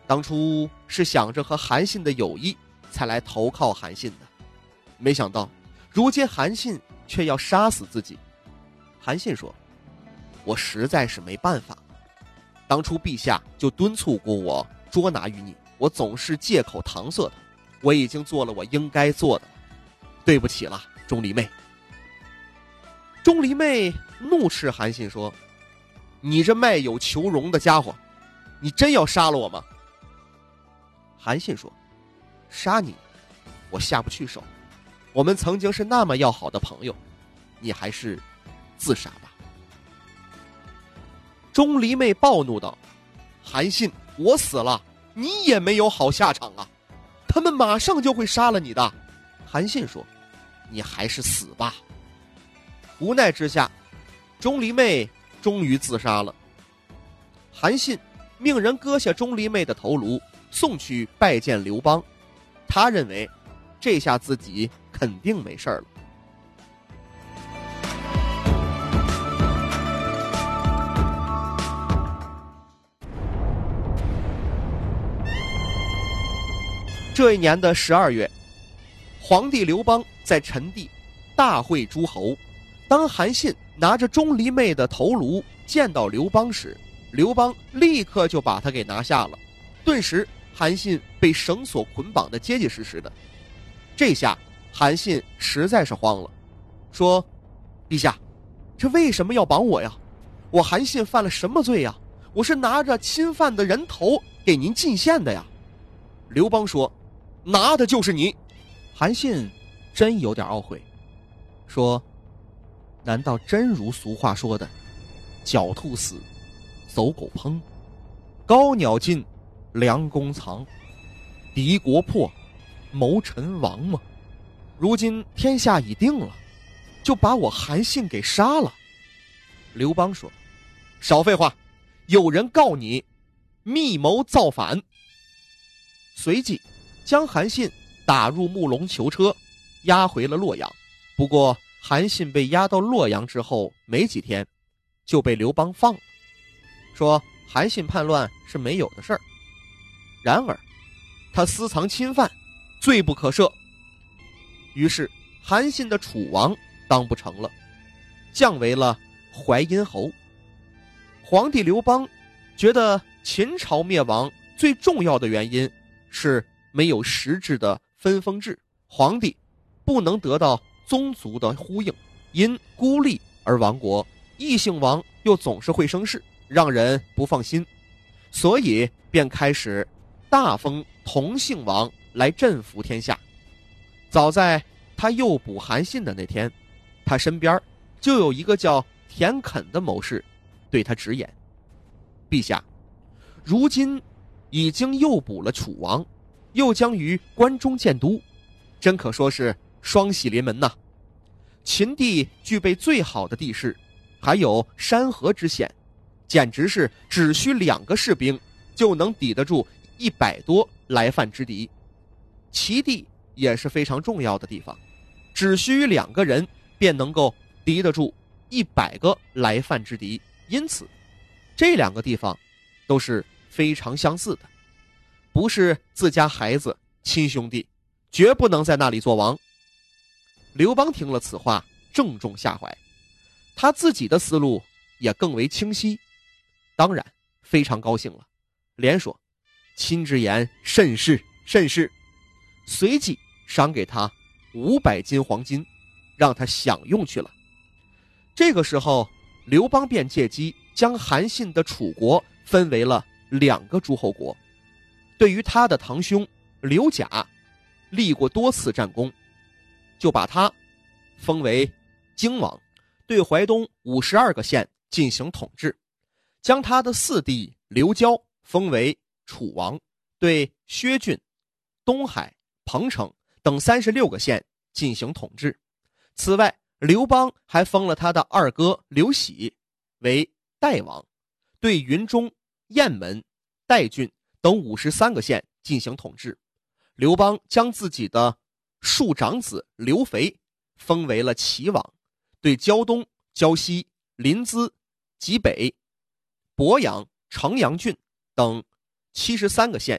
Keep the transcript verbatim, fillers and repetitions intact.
当初是想着和韩信的友谊才来投靠韩信的，没想到如今韩信却要杀死自己。韩信说，我实在是没办法，当初陛下就敦促过我捉拿于你，我总是借口搪塞的，我已经做了我应该做的了，对不起了，钟离昧。钟离昧怒斥韩信说，你这卖友求荣的家伙，你真要杀了我吗？韩信说，杀你我下不去手，我们曾经是那么要好的朋友，你还是自杀吧。钟离昧暴怒道，韩信，我死了你也没有好下场啊，他们马上就会杀了你的。韩信说，你还是死吧。无奈之下，钟离昧终于自杀了。韩信命人割下钟离昧的头颅，送去拜见刘邦。他认为这下自己肯定没事了。这一年的十二月，皇帝刘邦在陈地大会诸侯。当韩信拿着钟离昧的头颅见到刘邦时，刘邦立刻就把他给拿下了。顿时韩信被绳索捆绑得结结实实的。这下韩信实在是慌了，说，陛下，这为什么要绑我呀？我韩信犯了什么罪呀？我是拿着侵犯的人头给您进献的呀。刘邦说，拿的就是你。韩信真有点懊悔，说，难道真如俗话说的，狡兔死，走狗烹，高鸟尽，良弓藏，敌国破，谋臣亡吗？如今天下已定了，就把我韩信给杀了。刘邦说，少废话，有人告你密谋造反。随即将韩信打入木龙囚车，押回了洛阳。不过韩信被押到洛阳之后没几天，就被刘邦放了，说韩信叛乱是没有的事儿。然而他私藏侵犯，罪不可赦。于是韩信的楚王当不成了，降为了淮阴侯。皇帝刘邦觉得秦朝灭亡最重要的原因是没有实质的分封制，皇帝不能得到宗族的呼应，因孤立而亡国，异姓王又总是会生事，让人不放心，所以便开始大封同姓王来镇服天下。早在他诱捕韩信的那天，他身边就有一个叫田肯的谋士对他直言，陛下，如今已经诱捕了楚王，又将于关中建都，真可说是双喜临门呐。秦地具备最好的地势，还有山河之险，简直是只需两个士兵就能抵得住一百多来犯之敌。齐地也是非常重要的地方，只需两个人便能够敌得住一百个来犯之敌，因此这两个地方都是非常相似的，不是自家孩子亲兄弟，绝不能在那里做王。刘邦听了此话，正中下怀，他自己的思路也更为清晰，当然非常高兴了，连说，亲之言甚是甚是，随即赏给他五百斤黄金，让他享用去了。这个时候刘邦便借机将韩信的楚国分为了两个诸侯国，对于他的堂兄刘贾立过多次战功，就把他封为荆王，对淮东五十二个县进行统治，将他的四弟刘交封为楚王，对薛郡、东海、彭城等三十六个县进行统治。此外，刘邦还封了他的二哥刘喜为代王，对云中、雁门、代郡等五十三个县进行统治。刘邦将自己的庶长子刘肥封为了齐王，对胶东、胶西、临淄、济北、鄱阳、城阳郡等七十三个县